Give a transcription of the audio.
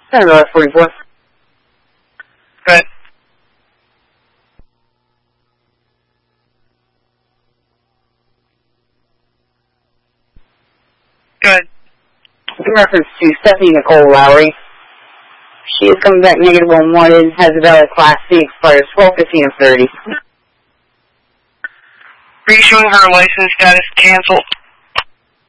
Hello, 44. Good. Good. In reference to Stephanie Nicole Lowry, she is coming back negative on wanted, has a valid Class C, expires 12/15/30. Reissuing her license status canceled.